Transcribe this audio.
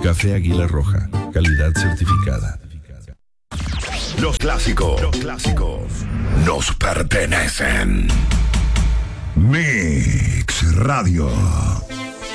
Café Águila Roja, calidad certificada. Los clásicos nos pertenecen. Mix Radio.